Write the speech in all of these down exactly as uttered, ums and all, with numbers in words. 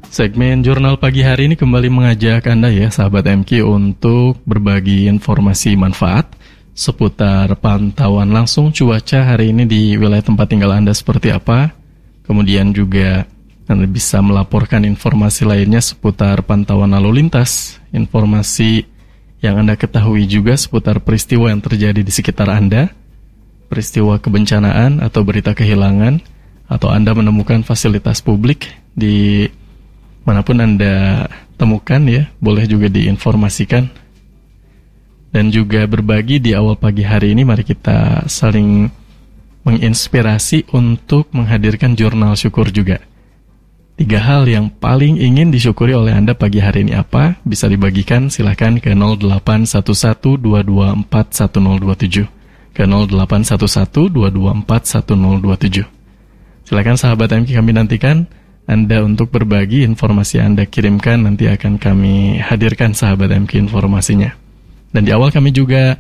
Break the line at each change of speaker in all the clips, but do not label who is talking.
Segmen Jurnal Pagi hari ini kembali mengajak Anda ya, sahabat M Q, untuk berbagi informasi manfaat seputar pantauan langsung cuaca hari ini di wilayah tempat tinggal Anda seperti apa. Kemudian juga Anda bisa melaporkan informasi lainnya seputar pantauan lalu lintas, informasi yang Anda ketahui juga seputar peristiwa yang terjadi di sekitar Anda, peristiwa kebencanaan atau berita kehilangan, atau Anda menemukan fasilitas publik di manapun Anda temukan ya, boleh juga diinformasikan. Dan juga berbagi di awal pagi hari ini, mari kita saling menginspirasi untuk menghadirkan jurnal syukur juga. Tiga hal yang paling ingin disyukuri oleh Anda pagi hari ini apa? Bisa dibagikan, silahkan ke nol delapan satu satu dua dua empat satu nol dua tujuh, ke nol delapan satu satu dua dua empat satu nol dua tujuh. Silahkan sahabat M Q, kami nantikan Anda untuk berbagi informasi yang Anda kirimkan, nanti akan kami hadirkan sahabat M Q informasinya. Dan di awal kami juga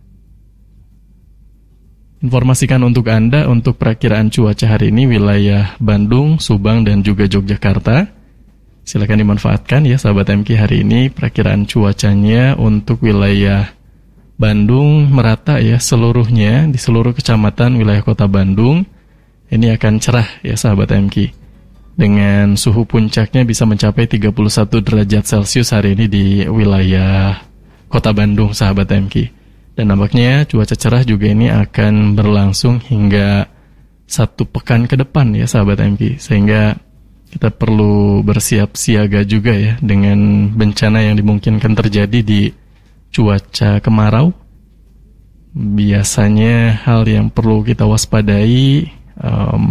informasikan untuk Anda untuk perakiraan cuaca hari ini wilayah Bandung, Subang, dan juga Yogyakarta. Silakan dimanfaatkan ya sahabat M Q hari ini. Perakiraan cuacanya untuk wilayah Bandung merata ya seluruhnya, di seluruh kecamatan wilayah kota Bandung. Ini akan cerah ya sahabat M Q, dengan suhu puncaknya bisa mencapai tiga puluh satu derajat Celcius hari ini di wilayah kota Bandung sahabat M Q. Dan nampaknya cuaca cerah juga ini akan berlangsung hingga satu pekan ke depan ya sahabat M Q. Sehingga kita perlu bersiap siaga juga ya dengan bencana yang dimungkinkan terjadi di cuaca kemarau. Biasanya hal yang perlu kita waspadai um,